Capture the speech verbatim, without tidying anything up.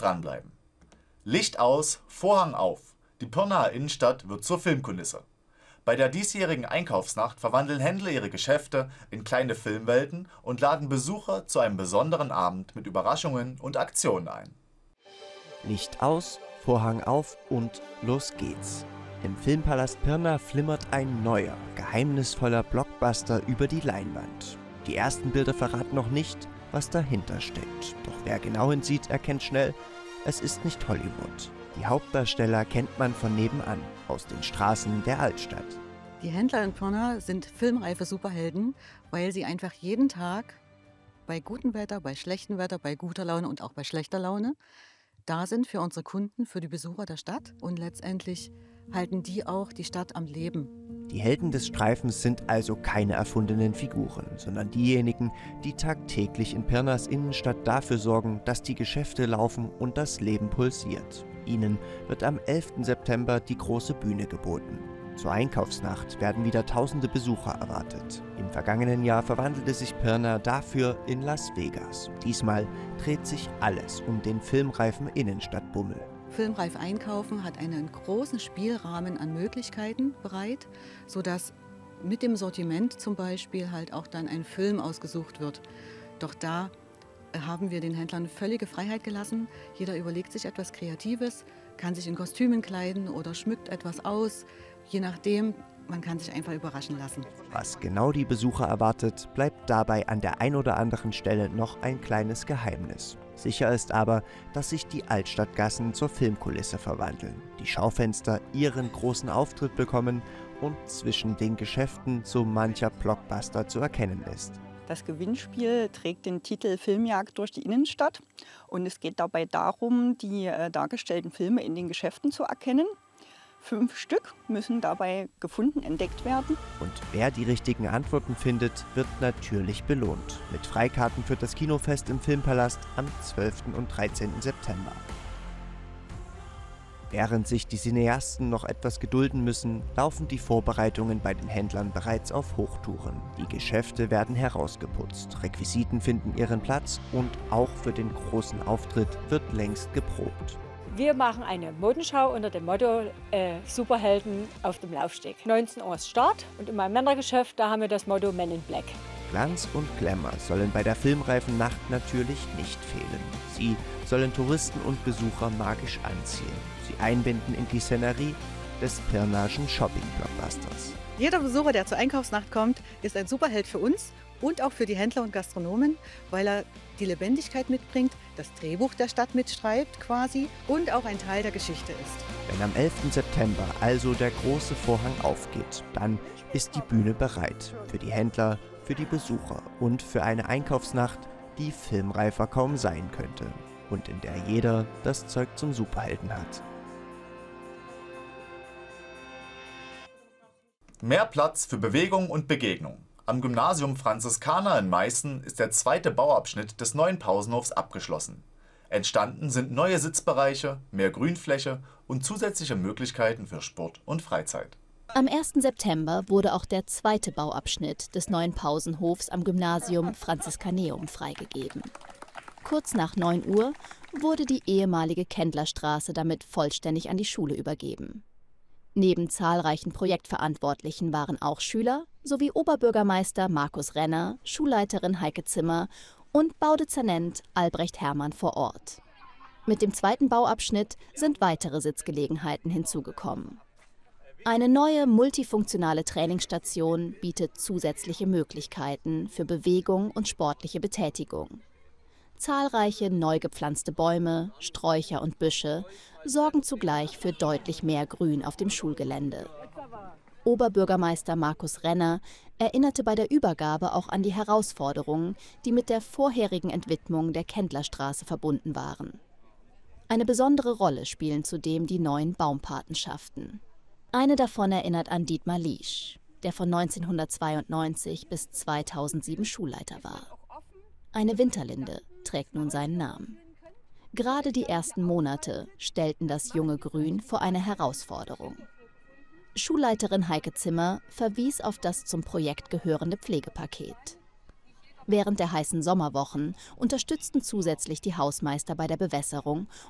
dranbleiben. Licht aus, Vorhang auf. Die Pirnaer Innenstadt wird zur Filmkulisse. Bei der diesjährigen Einkaufsnacht verwandeln Händler ihre Geschäfte in kleine Filmwelten und laden Besucher zu einem besonderen Abend mit Überraschungen und Aktionen ein. Licht aus, Vorhang auf und los geht's. Im Filmpalast Pirna flimmert ein neuer, geheimnisvoller Blockbuster über die Leinwand. Die ersten Bilder verraten noch nicht, was dahinter steckt. Doch wer genau hinsieht, erkennt schnell, es ist nicht Hollywood. Die Hauptdarsteller kennt man von nebenan, aus den Straßen der Altstadt. Die Händler in Pirna sind filmreife Superhelden, weil sie einfach jeden Tag bei gutem Wetter, bei schlechtem Wetter, bei guter Laune und auch bei schlechter Laune da sind für unsere Kunden, für die Besucher der Stadt. Und letztendlich halten die auch die Stadt am Leben. Die Helden des Streifens sind also keine erfundenen Figuren, sondern diejenigen, die tagtäglich in Pirnas Innenstadt dafür sorgen, dass die Geschäfte laufen und das Leben pulsiert. Ihnen wird am elften September die große Bühne geboten. Zur Einkaufsnacht werden wieder tausende Besucher erwartet. Im vergangenen Jahr verwandelte sich Pirna dafür in Las Vegas. Diesmal dreht sich alles um den filmreifen Innenstadtbummel. Filmreif einkaufen hat einen großen Spielrahmen an Möglichkeiten bereit, sodass mit dem Sortiment zum Beispiel halt auch dann ein Film ausgesucht wird. Doch da haben wir den Händlern völlige Freiheit gelassen. Jeder überlegt sich etwas Kreatives, kann sich in Kostümen kleiden oder schmückt etwas aus. Je nachdem, man kann sich einfach überraschen lassen. Was genau die Besucher erwartet, bleibt dabei an der ein oder anderen Stelle noch ein kleines Geheimnis. Sicher ist aber, dass sich die Altstadtgassen zur Filmkulisse verwandeln, die Schaufenster ihren großen Auftritt bekommen und zwischen den Geschäften so mancher Blockbuster zu erkennen ist. Das Gewinnspiel trägt den Titel Filmjagd durch die Innenstadt und es geht dabei darum, die äh, dargestellten Filme in den Geschäften zu erkennen. Fünf Stück müssen dabei gefunden, entdeckt werden. Und wer die richtigen Antworten findet, wird natürlich belohnt. Mit Freikarten für das Kinofest im Filmpalast am zwölften und dreizehnten September. Während sich die Cineasten noch etwas gedulden müssen, laufen die Vorbereitungen bei den Händlern bereits auf Hochtouren. Die Geschäfte werden herausgeputzt, Requisiten finden ihren Platz und auch für den großen Auftritt wird längst geprobt. Wir machen eine Modenschau unter dem Motto äh, Superhelden auf dem Laufsteg. neunzehn Uhr ist Start und in meinem Männergeschäft, da haben wir das Motto Men in Black. Glanz und Glamour sollen bei der filmreifen Nacht natürlich nicht fehlen. Sie sollen Touristen und Besucher magisch anziehen, sie einbinden in die Szenerie des Pirnaischen Shopping-Blockbusters. Jeder Besucher, der zur Einkaufsnacht kommt, ist ein Superheld für uns und auch für die Händler und Gastronomen, weil er die Lebendigkeit mitbringt, das Drehbuch der Stadt mitschreibt quasi und auch ein Teil der Geschichte ist. Wenn am elften September also der große Vorhang aufgeht, dann ist die Bühne bereit für die Händler, für die Besucher und für eine Einkaufsnacht, die filmreifer kaum sein könnte und in der jeder das Zeug zum Superhelden hat. Mehr Platz für Bewegung und Begegnung. Am Gymnasium Franziskaner in Meißen ist der zweite Bauabschnitt des neuen Pausenhofs abgeschlossen. Entstanden sind neue Sitzbereiche, mehr Grünfläche und zusätzliche Möglichkeiten für Sport und Freizeit. Am ersten September wurde auch der zweite Bauabschnitt des neuen Pausenhofs am Gymnasium Franziskaneum freigegeben. Kurz nach neun Uhr wurde die ehemalige Kendlerstraße damit vollständig an die Schule übergeben. Neben zahlreichen Projektverantwortlichen waren auch Schüler sowie Oberbürgermeister Markus Renner, Schulleiterin Heike Zimmer und Baudezernent Albrecht Herrmann vor Ort. Mit dem zweiten Bauabschnitt sind weitere Sitzgelegenheiten hinzugekommen. Eine neue multifunktionale Trainingsstation bietet zusätzliche Möglichkeiten für Bewegung und sportliche Betätigung. Zahlreiche neu gepflanzte Bäume, Sträucher und Büsche sorgen zugleich für deutlich mehr Grün auf dem Schulgelände. Oberbürgermeister Markus Renner erinnerte bei der Übergabe auch an die Herausforderungen, die mit der vorherigen Entwidmung der Kendlerstraße verbunden waren. Eine besondere Rolle spielen zudem die neuen Baumpatenschaften. Eine davon erinnert an Dietmar Liesch, der von neunzehnhundertzweiundneunzig bis zweitausendsieben Schulleiter war. Eine Winterlinde trägt nun seinen Namen. Gerade die ersten Monate stellten das junge Grün vor eine Herausforderung. Schulleiterin Heike Zimmer verwies auf das zum Projekt gehörende Pflegepaket. Während der heißen Sommerwochen unterstützten zusätzlich die Hausmeister bei der Bewässerung